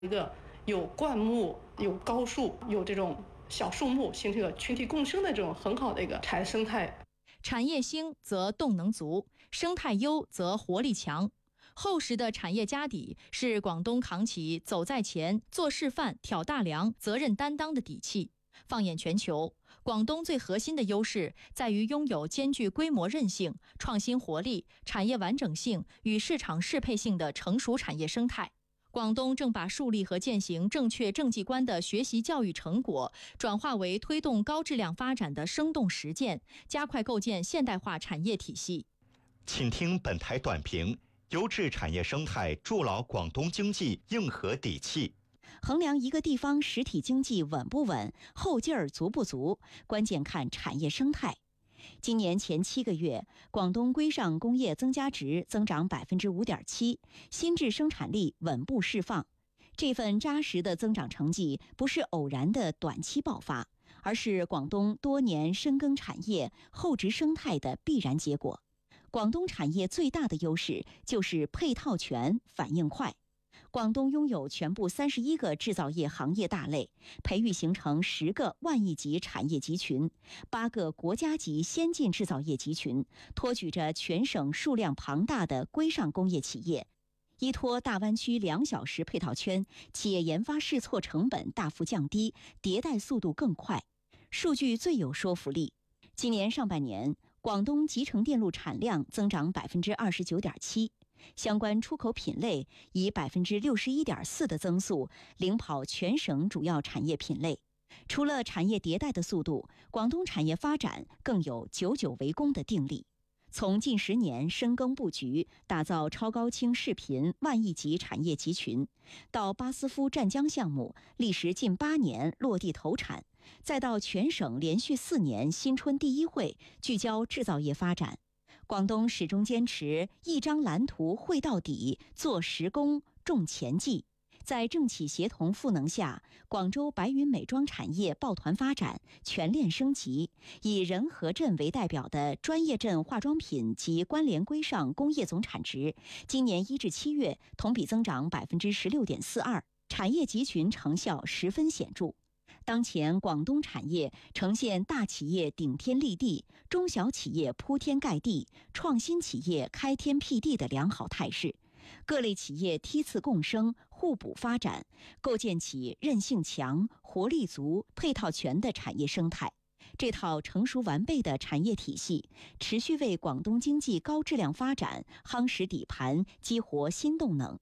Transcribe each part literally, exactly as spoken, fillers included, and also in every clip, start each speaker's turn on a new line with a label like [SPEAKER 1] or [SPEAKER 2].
[SPEAKER 1] 一个有灌木、有高树、有这种小树木，形成一个群体共生的这种很好的一个产业生态。
[SPEAKER 2] 产业兴则动能足，生态优则活力强。厚实的产业家底是广东扛起走在前、做示范、挑大梁、责任担当的底气。放眼全球，广东最核心的优势在于拥有兼具规模韧性、创新活力、产业完整性与市场适配性的成熟产业生态。广东正把树立和践行正确政绩观的学习教育成果，转化为推动高质量发展的生动实践，加快构建现代化产业体系。
[SPEAKER 3] 请听本台短评：优质产业生态筑牢广东经济硬核底气。
[SPEAKER 4] 衡量一个地方实体经济稳不稳、后劲儿足不足，关键看产业生态。今年前七个月，广东规上工业增加值增长百分之五点七，新质生产力稳步释放。这份扎实的增长成绩不是偶然的短期爆发，而是广东多年深耕产业、厚植生态的必然结果。广东产业最大的优势就是配套全、反应快。广东拥有全部三十一个制造业行业大类，培育形成十个万亿级产业集群，八个国家级先进制造业集群，托举着全省数量庞大的规上工业企业。依托大湾区两小时配套圈，企业研发试错成本大幅降低，迭代速度更快。数据最有说服力。今年上半年，广东集成电路产量增长百分之二十九点七。相关出口品类以百分之六十一点四的增速领跑全省主要产业品类。除了产业迭代的速度，广东产业发展更有久久为功的定力。从近十年深耕布局，打造超高清视频万亿级产业集群，到巴斯夫湛江项目历时近八年落地投产，再到全省连续四年新春第一会聚焦制造业发展。广东始终坚持一张蓝图绘到底，做实工，重前进。在政企协同赋能下，广州白云美妆产业抱团发展，全链升级。以仁和镇为代表的专业镇化妆品及关联规上工业总产值，今年一至七月同比增长百分之十六点四二，产业集群成效十分显著。当前广东产业呈现大企业顶天立地、中小企业铺天盖地、创新企业开天辟地的良好态势，各类企业梯次共生、互补发展，构建起韧性强、活力足、配套全的产业生态。这套成熟完备的产业体系，持续为广东经济高质量发展夯实底盘、激活新动能。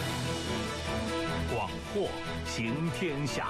[SPEAKER 5] 广货行天下。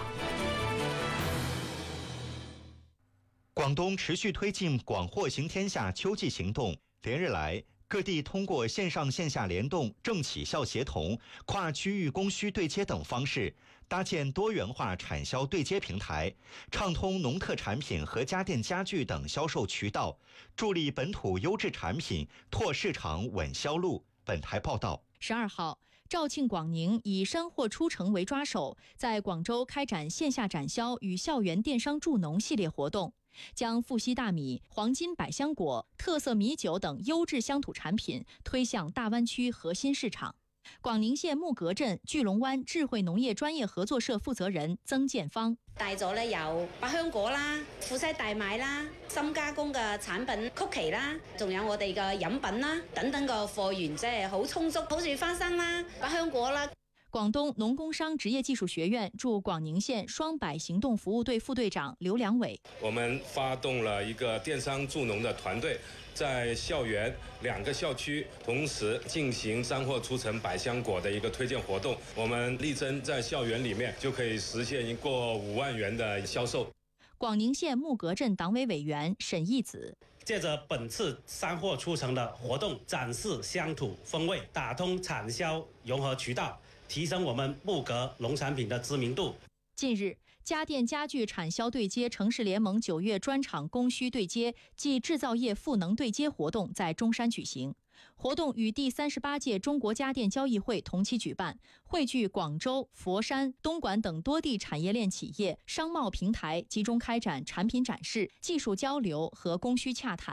[SPEAKER 3] 广东持续推进广货行天下秋季行动，连日来，各地通过线上线下联动、政企校协同、跨区域供需对接等方式，搭建多元化产销对接平台，畅通农特产品和家电家具等销售渠道，助力本土优质产品拓市场、稳销路。本台报道。
[SPEAKER 2] 十二号，肇庆广宁以山货出城为抓手，在广州开展线下展销与校园电商助农系列活动，将富硒大米、黄金百香果、特色米酒等优质乡土产品推向大湾区核心市场。廣寧縣木格鎮聚龍灣智慧農業專業合作社負責人曾建芳
[SPEAKER 6] 帶咗咧有百香果啦、富硒大米啦、深加工嘅產品曲奇啦，仲有我哋嘅飲品啦等等個貨源，即係好充足，好似花生啦、百香果啦。
[SPEAKER 2] 廣東農工商職業技術學院駐廣寧縣雙百行動服務隊副隊長劉良偉，
[SPEAKER 7] 我們發動了一個電商助農的團隊，在校園兩個校區同時進行山貨出城百香果的一個推薦活動，我們力爭在校園裡面就可以實現一個五萬元的銷售。
[SPEAKER 2] 廣寧縣木格鎮黨委委員沈義子，
[SPEAKER 8] 借着本次山貨出城的活動，展示鄉土風味，打通產銷融合渠道，提升我們木格農產品的知名度。
[SPEAKER 2] 近日，家電家具產銷對接城市聯盟九月專場供需對接暨製造業賦能對接活動在中山舉行。活動與第三十八屆中國家電交易會同期舉辦，匯聚廣州、佛山、東莞等多地產業鏈企業、商貿平台，集中開展產品展示、技術交流和供需洽談。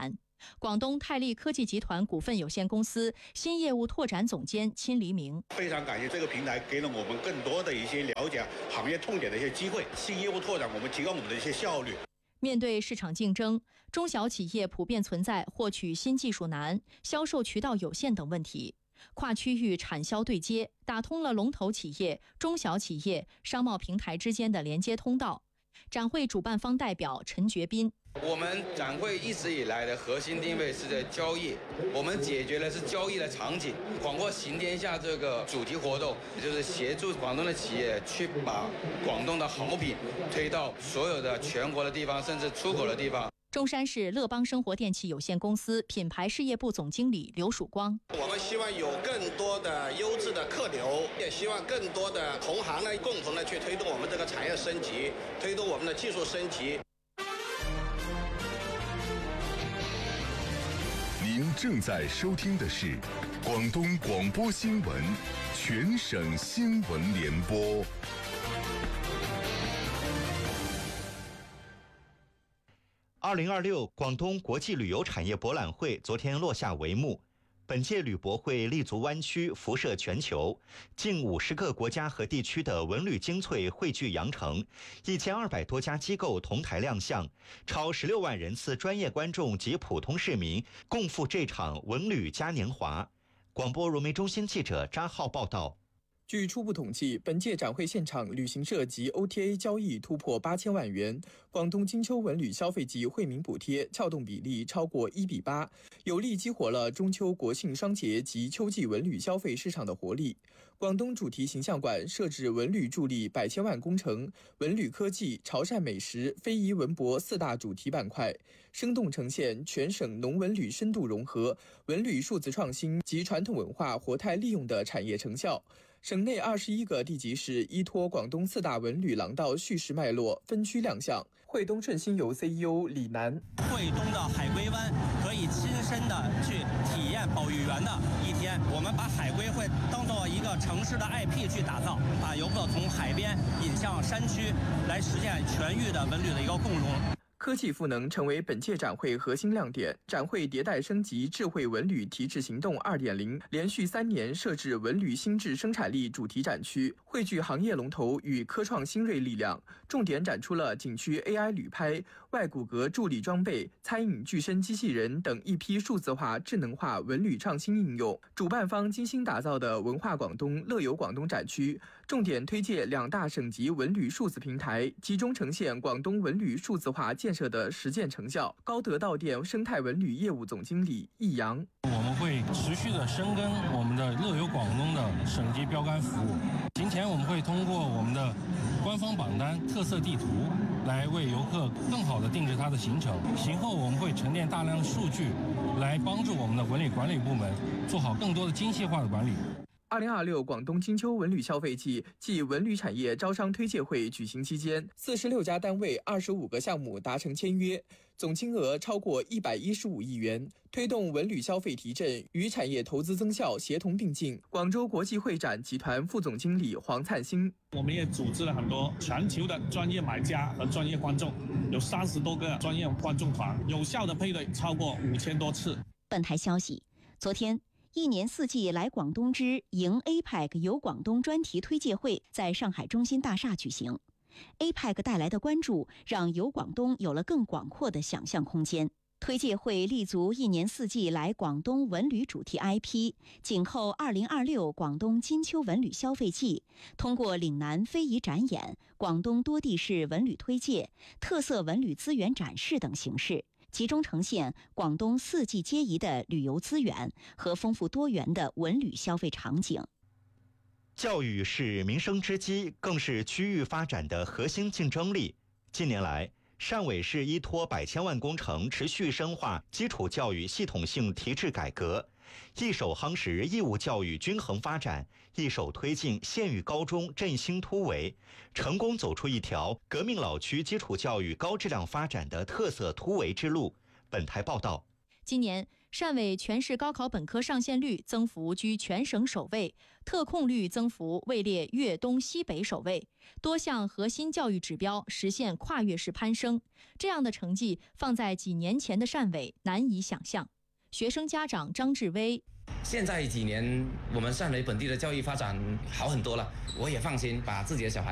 [SPEAKER 2] 广东泰利科技集团股份有限公司新业务拓展总监亲黎明：
[SPEAKER 9] 非常感谢这个平台给了我们更多的一些了解行业痛点的一些机会，新业务拓展我们提高我们的一些效率。
[SPEAKER 2] 面对市场竞争，中小企业普遍存在获取新技术难、销售渠道有限等问题。跨区域产销对接，打通了龙头企业、中小企业、商贸平台之间的连接通道。展会主办方代表陈觉斌：
[SPEAKER 10] 我们展会一直以来的核心定位是在交易，我们解决的是交易的场景。广阔行天下这个主题活动，就是协助广东的企业去把广东的好品推到所有的全国的地方，甚至出口的地方。
[SPEAKER 2] 中山市乐邦生活电器有限公司品牌事业部总经理刘曙光：
[SPEAKER 11] 我们希望有更多的优质的客流，也希望更多的同行呢共同的去推动我们这个产业升级，推动我们的技术升级。
[SPEAKER 12] 您正在收听的是广东广播新闻全省新闻联播。
[SPEAKER 3] 二零二六广东国际旅游产业博览会昨天落下帷幕。本届旅博会立足湾区，辐射全球，近五十个国家和地区的文旅精粹汇聚羊城，一千二百多家机构同台亮相，超十六万人次专业观众及普通市民共赴这场文旅嘉年华。广播融媒中心记者扎浩报道。
[SPEAKER 13] 据初步统计，本届展会现场旅行社及 O T A 交易突破八千万元，广东金秋文旅消费及惠民补贴撬动比例超过一比八，有力激活了中秋国庆双节及秋季文旅消费市场的活力。广东主题形象馆设置文旅助力百千万工程、文旅科技、潮汕美食、非遗文博四大主题板块，生动呈现全省农文旅深度融合、文旅数字创新及传统文化活态利用的产业成效。省内二十一个地级市依托广东四大文旅廊道叙事脉络分区亮相。惠东顺心游 C E O 李楠：
[SPEAKER 14] 惠东的海龟湾可以亲身的去体验保育园的一天，我们把海龟会当做一个城市的 I P 去打造，把游客从海边引向山区，来实现全域的文旅的一个共融。
[SPEAKER 13] 科技赋能成为本届展会核心亮点。展会迭代升级智慧文旅提质行动 二点零， 连续三年设置文旅新智生产力主题展区，汇聚行业龙头与科创新锐力量，重点展出了景区 A I 旅拍、外骨骼助理装备、餐饮具身机器人等一批数字化、智能化文旅创新应用。主办方精心打造的文化广东、乐游广东展区，重点推介两大省级文旅数字平台，集中呈现广东文旅数字化建设的实践成效。高德到店生态文旅业务总经理易阳：
[SPEAKER 15] 我们会持续的深耕我们的乐游广东的省级标杆服务。行前我们会通过我们的官方榜单、特色地图来为游客更好的定制他的行程。行后我们会沉淀大量的数据，来帮助我们的文旅管理部门做好更多的精细化的管理。
[SPEAKER 13] 二零二六广东金秋文旅消费季暨文旅产业招商推介会举行期间，四十六家单位、二十五个项目达成签约，总金额超过一百一十五亿元，推动文旅消费提振与产业投资增效协同并进。广州国际会展集团副总经理黄灿星：
[SPEAKER 16] 我们也组织了很多全球的专业买家和专业观众，有三十多个专业观众团，有效的配对超过五千多次。
[SPEAKER 4] 本台消息，昨天，一年四季来广东之迎 A P E C 游广东专题推介会在上海中心大厦举行。A P E C 带来的关注，让游广东有了更广阔的想象空间。推介会立足一年四季来广东文旅主题 I P， 紧扣二零二六广东金秋文旅消费季，通过岭南非遗展演、广东多地市文旅推介、特色文旅资源展示等形式，集中呈现广东四季皆宜的旅游资源和丰富多元的文旅消费场景。
[SPEAKER 3] 教育是民生之基，更是区域发展的核心竞争力。近年来，汕尾市依托百千万工程，持续深化基础教育系统性提质改革，一手夯实义务教育均衡发展，一手推进县域高中振兴突围，成功走出一条革命老区基础教育高质量发展的特色突围之路。本台报道，
[SPEAKER 2] 今年汕尾全市高考本科上线率增幅居全省首位，特控率增幅位列粤东西北首位，多项核心教育指标实现跨越式攀升。这样的成绩放在几年前的汕尾难以想象。学生家长张志威：
[SPEAKER 17] 现在几年我们汕尾本地的教育发展好很多了，我也放心把自己的小孩